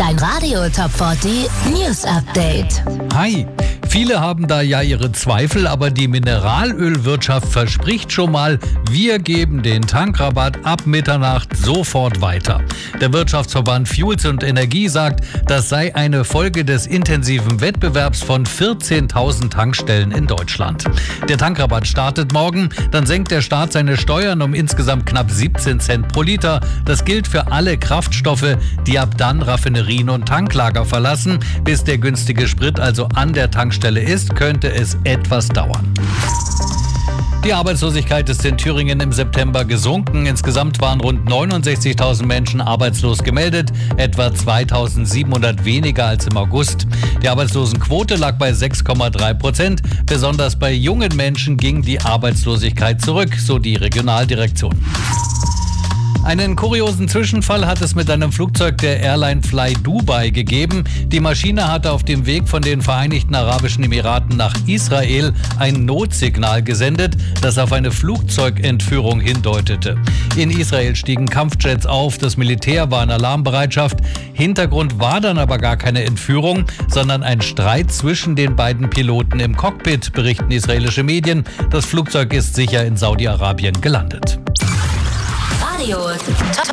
Dein Radio Top 40 News Update. Hi, viele haben da ja ihre Zweifel, aber die Mineralölwirtschaft verspricht schon mal, wir geben den Tankrabatt ab Mitternacht sofort weiter. Der Wirtschaftsverband Fuels und Energie sagt, das sei eine Folge des intensiven Wettbewerbs von 14.000 Tankstellen in Deutschland. Der Tankrabatt startet morgen, dann senkt der Staat seine Steuern um insgesamt knapp 17 Cent pro Liter. Das gilt für alle Kraftstoffe, die ab dann Raffinerien und Tanklager verlassen. Bis der günstige Sprit also an der Tankstelle ist, könnte es etwas dauern. Die Arbeitslosigkeit ist in Thüringen im September gesunken. Insgesamt waren rund 69.000 Menschen arbeitslos gemeldet, etwa 2.700 weniger als im August. Die Arbeitslosenquote lag bei 6,3%. Besonders bei jungen Menschen ging die Arbeitslosigkeit zurück, so die Regionaldirektion. Einen kuriosen Zwischenfall hat es mit einem Flugzeug der Airline Fly Dubai gegeben. Die Maschine hatte auf dem Weg von den Vereinigten Arabischen Emiraten nach Israel ein Notsignal gesendet, das auf eine Flugzeugentführung hindeutete. In Israel stiegen Kampfjets auf, das Militär war in Alarmbereitschaft. Hintergrund war dann aber gar keine Entführung, sondern ein Streit zwischen den beiden Piloten im Cockpit, berichten israelische Medien. Das Flugzeug ist sicher in Saudi-Arabien gelandet. Radio